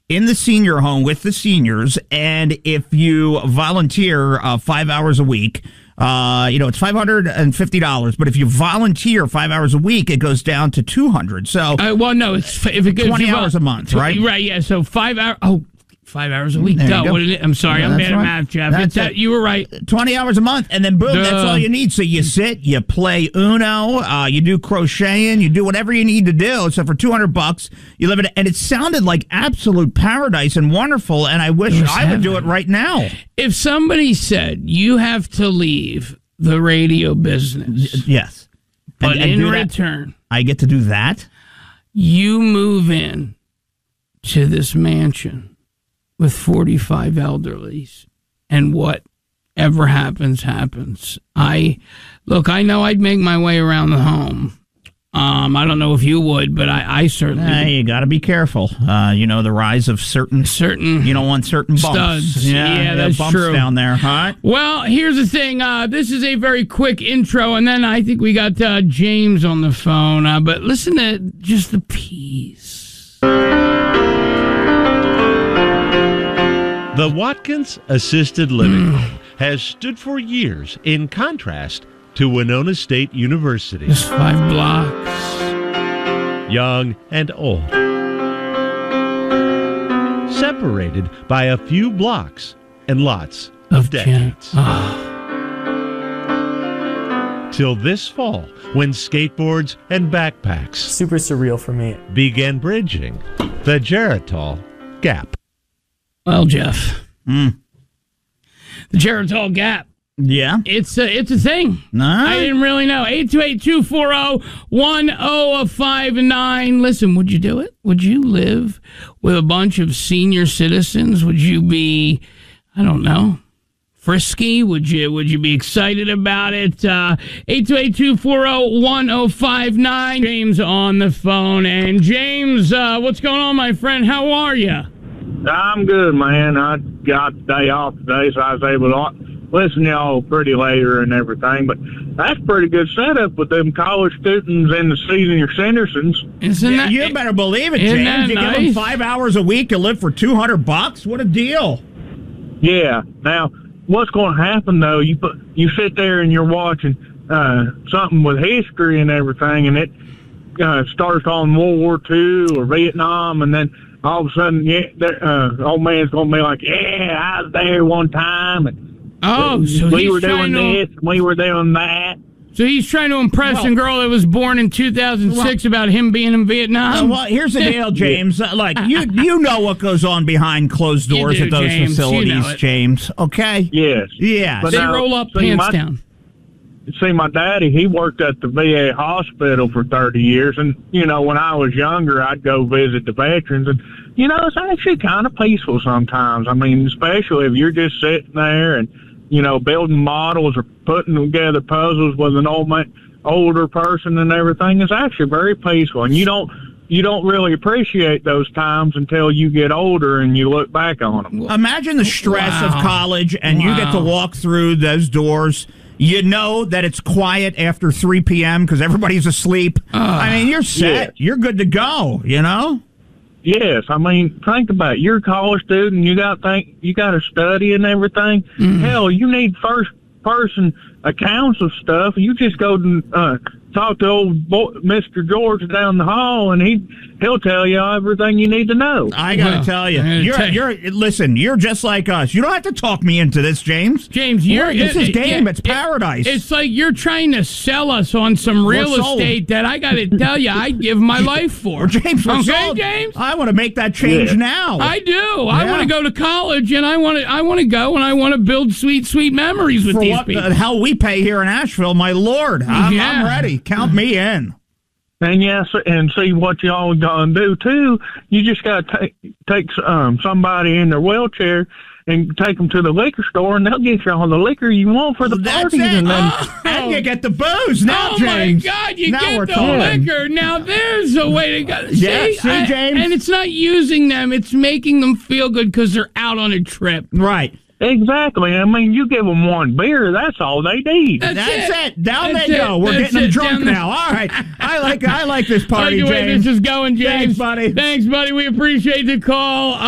in the senior home with the seniors, and if you volunteer 5 hours a week, it's $550. But if you volunteer 5 hours a week, it goes down to $200. So, no, it's if it goes 20 hours a month, right? Right, yeah. So 5 hours. 5 hours a week. I'm sorry, I'm bad at math, Jeff. You were right. 20 hours a month, and then boom, that's all you need. So you sit, you play Uno, you do crocheting, you do whatever you need to do. So for $200, you live it, and it sounded like absolute paradise and wonderful. And I wish I would do it right now. If somebody said you have to leave the radio business, yes, but in return, I get to do that. You move in to this mansion with 45 elderlies, and whatever happens. I know I'd make my way around the home. I don't know if you would, but I certainly. You got to be careful. The rise of certain. You don't want certain bumps. Studs. Yeah, that's bumps true. Down there, huh? Well, here's the thing. This is a very quick intro, and then I think we got James on the phone. But listen to just the piece. The Watkins Assisted Living Home has stood for years in contrast to Winona State University. Just 5 blocks. Young and old. Separated by a few blocks and lots of decades. Till this fall, when skateboards and backpacks super surreal for me began bridging the Geritol Gap. Well, Jeff, the Geritol Gap. Yeah, it's a thing. I didn't really know. 828-240-1059. Listen, would you do it? Would you live with a bunch of senior citizens? Would you be, I don't know, frisky? Would you be excited about it? 828-240-1059. James on the phone. And James, what's going on, my friend? How are you? I'm good, man. I got the day off today, so I was able to listen to y'all pretty later and everything. But that's a pretty good setup with them college students and the senior citizens. Isn't that? You better believe it, James. You nice? give them 5 hours a week to live for $200. What a deal! Yeah. Now, what's going to happen though? You sit there and you're watching something with history and everything, and it starts on World War II or Vietnam, and then all of a sudden, old man's going to be like, yeah, I was there one time, and so we were doing this, and we were doing that. So he's trying to impress a girl that was born in 2006 about him being in Vietnam? Well, here's the deal, James. You know what goes on behind closed doors at those James. facilities, James, okay? Yes. Yeah. But they roll up, pants down. See, my daddy, he worked at the VA hospital for 30 years, and, when I was younger, I'd go visit the veterans, and, it's actually kind of peaceful sometimes. I mean, especially if you're just sitting there and, building models or putting together puzzles with an older person and everything. It's actually very peaceful, and you don't really appreciate those times until you get older and you look back on them. Imagine the stress of college, and you get to walk through those doors. You know that it's quiet after 3 p.m. because everybody's asleep. I mean, you're set. Yes. You're good to go, Yes, I mean, think about it. You're a college student. You got to study and everything. Hell, you need first person accounts of stuff. You just go to talk to old Mr. George down the hall, and he'll tell you everything you need to know. I gotta tell you, listen. You're just like us. You don't have to talk me into this, James. James, this is game. It's paradise. It's like you're trying to sell us on some real estate that I got to tell you, I'd give my life for. James, James. I want to make that change now. I do. Yeah. I want to go to college, and I want to go, and I want to build sweet memories with these people. The hell we pay here in Asheville, my lord. I'm ready. Count me in. And and see what y'all gonna do too. You just gotta take somebody in their wheelchair and take them to the liquor store, and they'll get you all the liquor you want for the parties. And then and you get the booze now, James. Oh my God, you get the liquor. Now there's a way to go. See, James, and it's not using them; it's making them feel good because they're out on a trip. Right. Exactly. I mean, you give them one beer, that's all they need. That's it. Down they go. We're getting them drunk now. All right. I like this party, James. This is going, James. Thanks, buddy. Thanks, buddy. We appreciate the call.